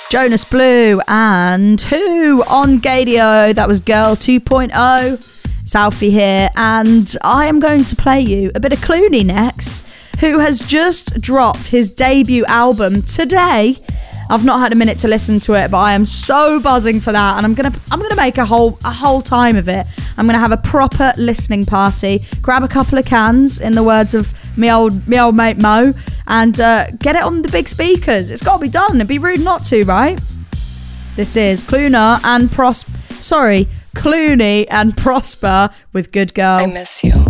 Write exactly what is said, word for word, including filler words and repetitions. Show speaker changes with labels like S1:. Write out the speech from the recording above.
S1: Jonas Blue and Who on Gadio. That was Girl two point oh. It's Alfie here, and I am going to play you a bit of Clooney next, who has just dropped his debut album today. I've not had a minute to listen to it, but I am so buzzing for that, and I'm gonna I'm gonna make a whole a whole time of it. I'm gonna have a proper listening party, grab a couple of cans, in the words of me old me old mate Mo, and uh, get it on the big speakers. It's got to be done. It'd be rude not to, right? This is Clooney and Pros. Sorry, Clooney and Prosper with Good Girl.
S2: I miss you.